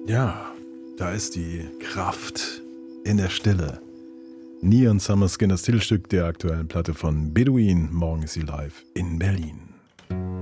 Ja, da ist die Kraft in der Stille. Neon Summer Skin, das Titelstück der aktuellen Platte von Bedouin. Morgen ist sie live in Berlin.